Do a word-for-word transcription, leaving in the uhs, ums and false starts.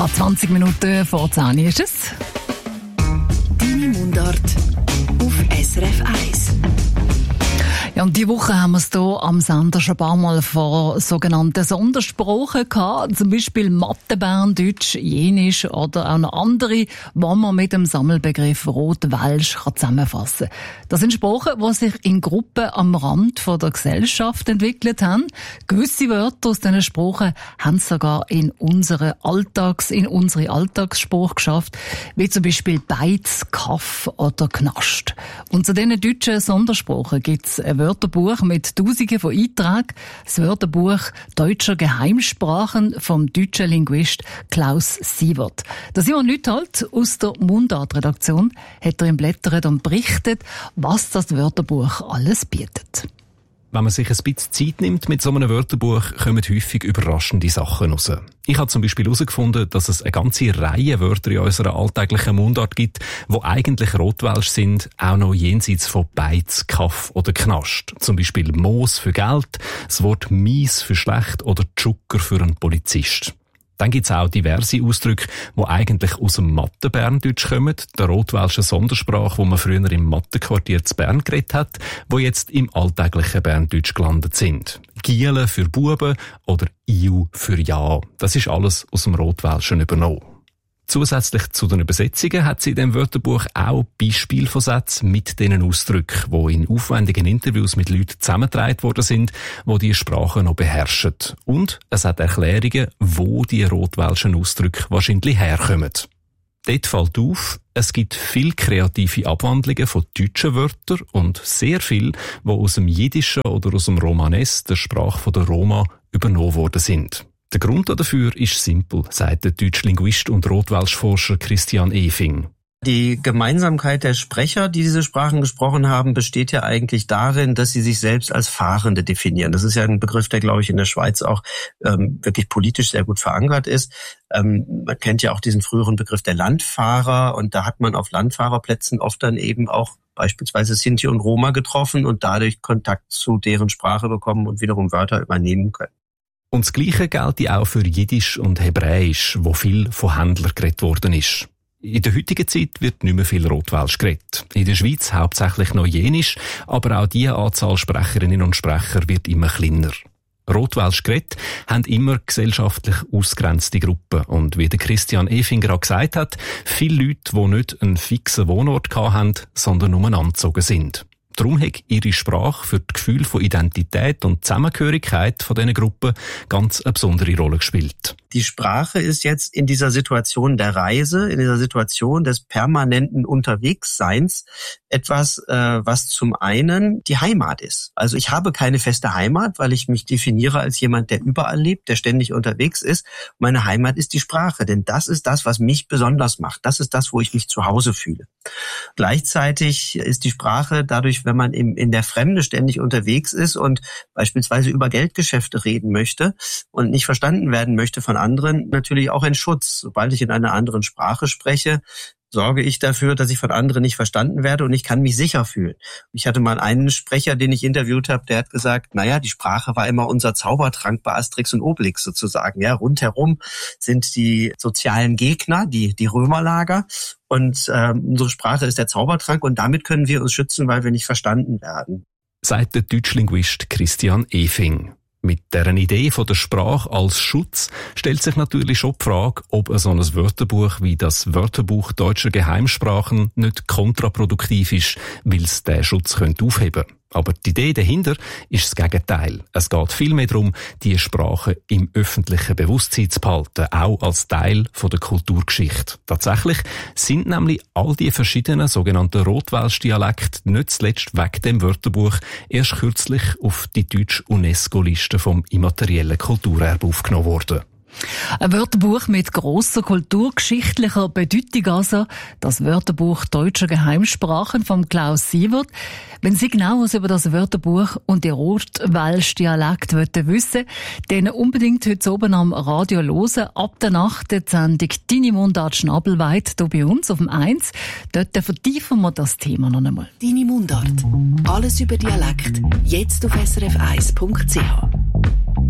Gerade zwanzig Minuten vor zehn ist es. Deine Mundart auf S R F eins. Ja, und diese Woche haben wir es hier am Sender schon ein paar Mal von sogenannten Sondersprachen gehabt. Zum Beispiel Mathe, Berndeutsch, Jenisch oder auch noch andere, die man mit dem Sammelbegriff Rotwelsch zusammenfassen kann. Das sind Sprachen, die sich in Gruppen am Rand von der Gesellschaft entwickelt haben. Gewisse Wörter aus diesen Sprachen haben es sogar in unsere Alltags, in unsere Alltagssprache geschafft, wie zum Beispiel Beiz, Kaff oder Knast. Und zu diesen deutschen Sondersprachen gibt es ein Wörterbuch mit Tausenden von Einträgen. Das Wörterbuch deutscher Geheimsprachen vom deutschen Linguist Klaus Siewert. Der Simon Lüthold aus der Mundart-Redaktion hat er im Blättern und berichtet, was das Wörterbuch alles bietet. Wenn man sich ein bisschen Zeit nimmt mit so einem Wörterbuch, kommen häufig überraschende Sachen raus. Ich habe zum Beispiel herausgefunden, dass es eine ganze Reihe Wörter in unserer alltäglichen Mundart gibt, die eigentlich Rotwelsch sind, auch noch jenseits von Beiz, Kaff oder Knast. Zum Beispiel Moos für Geld, das Wort Mies für schlecht oder Tschucker für einen Polizist. Dann gibt es auch diverse Ausdrücke, die eigentlich aus dem Mathe-Berndeutsch kommen, der rotwelschen Sondersprache, wo man früher im Mathe-Quartier zu Bern geredet hat, wo jetzt im alltäglichen Berndeutsch gelandet sind. Giele für Buben oder Iu für Ja. Das ist alles aus dem Rotwelschen übernommen. Zusätzlich zu den Übersetzungen hat sie in dem Wörterbuch auch Beispiele von Sätzen mit diesen Ausdrücken, die in aufwendigen Interviews mit Leuten zusammengetragen worden sind, die diese Sprache noch beherrschen. Und es hat Erklärungen, wo die rotwelschen Ausdrücke wahrscheinlich herkommen. Dort fällt auf, es gibt viele kreative Abwandlungen von deutschen Wörtern und sehr viel, die aus dem Jiddischen oder aus dem Romanes, der Sprache der Roma, übernommen worden sind. Der Grund dafür ist simpel, sagt der deutsche Linguist und Rotwelschforscher Christian Efing. Die Gemeinsamkeit der Sprecher, die diese Sprachen gesprochen haben, besteht ja eigentlich darin, dass sie sich selbst als Fahrende definieren. Das ist ja ein Begriff, der, glaube ich, in der Schweiz auch ähm, wirklich politisch sehr gut verankert ist. Ähm, man kennt ja auch diesen früheren Begriff der Landfahrer und da hat man auf Landfahrerplätzen oft dann eben auch beispielsweise Sinti und Roma getroffen und dadurch Kontakt zu deren Sprache bekommen und wiederum Wörter übernehmen können. Und das Gleiche gilt auch für Jiddisch und Hebräisch, wo viel von Händlern geredet worden ist. In der heutigen Zeit wird nicht mehr viel Rotwelsch geredet. In der Schweiz hauptsächlich noch Jenisch, aber auch die Anzahl Sprecherinnen und Sprecher wird immer kleiner. Rotwelsch geredet haben immer gesellschaftlich ausgrenzte Gruppen. Und wie der Christian Efing gerade gesagt hat, viele Leute, die nicht einen fixen Wohnort hatten, sondern umeinander gezogen sind. Darum hat ihre Sprache für das Gefühl von Identität und Zusammengehörigkeit von diesen Gruppen ganz eine besondere Rolle gespielt. Die Sprache ist jetzt in dieser Situation der Reise, in dieser Situation des permanenten Unterwegsseins etwas, äh, was zum einen die Heimat ist. Also ich habe keine feste Heimat, weil ich mich definiere als jemand, der überall lebt, der ständig unterwegs ist. Meine Heimat ist die Sprache, denn das ist das, was mich besonders macht. Das ist das, wo ich mich zu Hause fühle. Gleichzeitig ist die Sprache dadurch, wenn man in, in der Fremde ständig unterwegs ist und beispielsweise über Geldgeschäfte reden möchte und nicht verstanden werden möchte von anderen, natürlich auch ein Schutz. Sobald ich in einer anderen Sprache spreche, sorge ich dafür, dass ich von anderen nicht verstanden werde und ich kann mich sicher fühlen. Ich hatte mal einen Sprecher, den ich interviewt habe, der hat gesagt, naja, die Sprache war immer unser Zaubertrank bei Asterix und Obelix sozusagen. Ja, rundherum sind die sozialen Gegner, die, die Römerlager und äh, unsere Sprache ist der Zaubertrank und damit können wir uns schützen, weil wir nicht verstanden werden. Sagt der Deutschlinguist Christian Efing. Mit deren Idee von der Sprache als Schutz stellt sich natürlich schon die Frage, ob ein so ein Wörterbuch wie das Wörterbuch deutscher Geheimsprachen nicht kontraproduktiv ist, weil es diesen Schutz aufheben könnte. Aber die Idee dahinter ist das Gegenteil. Es geht vielmehr darum, die Sprache im öffentlichen Bewusstsein zu behalten, auch als Teil von der Kulturgeschichte. Tatsächlich sind nämlich all die verschiedenen sogenannten Rotwelsch-Dialekte nicht zuletzt wegen dem Wörterbuch erst kürzlich auf die deutsche UNESCO-Liste vom immateriellen Kulturerbe aufgenommen worden. Ein Wörterbuch mit grosser kulturgeschichtlicher Bedeutung, also das Wörterbuch deutscher Geheimsprachen von Klaus Siewert. Wenn Sie genaueres über das Wörterbuch und die Rotwelsch-Dialekt wissen wollen, dann unbedingt heute oben am Radio hören. Ab der Nacht die Sendung «Deine Mundart schnabelweit» hier bei uns auf dem eins. Dort vertiefen wir das Thema noch einmal. «Deine Mundart». Alles über Dialekt. Jetzt auf S R F eins Punkt C H.